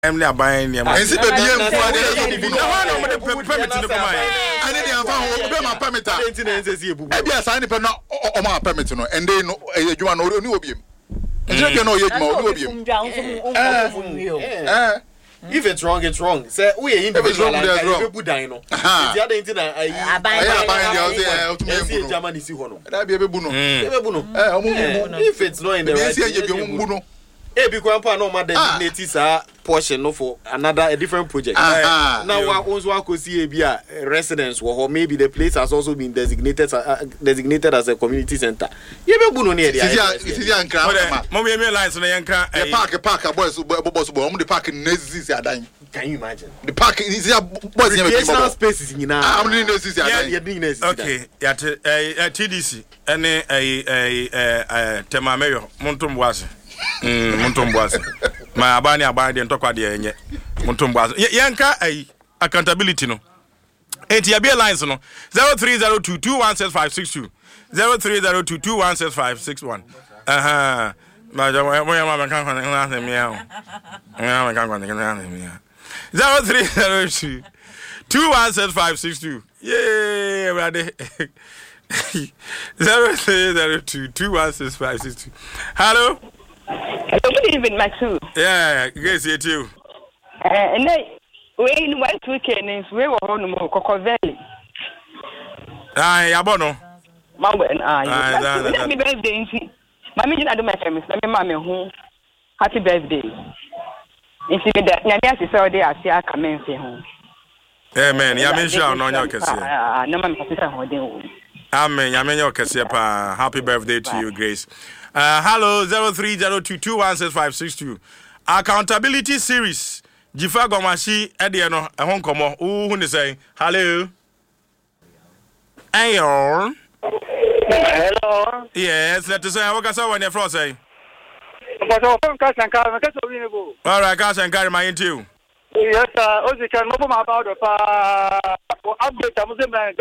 Emily abayin ni. Ensi be bi em for dey. Na wana mo de permit no come aye. Ani dey afa ho be ma permit. E bi asan ni pe na o ma permit no ende no edwuma no oni obiem. Nje ke no edwuma oni obiem. If it's wrong, it's wrong. Say we individual like we put down no. The other thing I Germany see hono. Da bi e be bu no. If it's not in the right. Because no more designated portion no for a different project. Now once one could see a residence or maybe the place has also been designated as a community center. You be buno near the Mommy lines on the yanka park boys the park in can you imagine? The park is boys recreational spaces in okay, TDC and a Temameyo Montumboise. Montomboise. My abani and talk de enye. Montomboise. Yanka accountability no. ATB lines no. 0302216562. 0302216561. My mama can't find meow. 0302 216562. Yay, ready. 0302 216562. Hello. Good evening, Maxu. Yeah, guess you too. And we went to weekend we were on Coco Valley. Abono. Mamma, happy birthday. Mammy, I do my family. Let me, mammy, home. Happy birthday. If you that, yes, it's all day. I see I come in home. Amen. Yamisha, no, your cassia. No, my sister, Amen. Yamenyo cassia. Happy birthday to you, Grace. Hello 0302216562. Accountability series. Jifa Gomashi Ediano Hong Kong. Who is saying hello? Ayo. Hello. Yes, let us say what can someone your friend say? But all right, cash and carry my into. Yes, sir. Also, can move about the update.